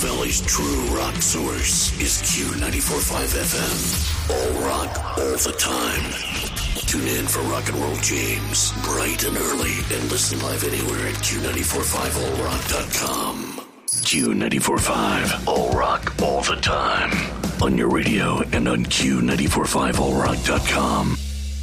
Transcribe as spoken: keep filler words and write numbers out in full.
Valley's true rock source is Q ninety-four point five F M. All rock, all the time. Tune in for Rock and Roll James, bright and early, and listen live anywhere at Q nine four five all rock dot com. Q ninety-four point five, all rock, all the time. On your radio and on Q nine four five all rock dot com.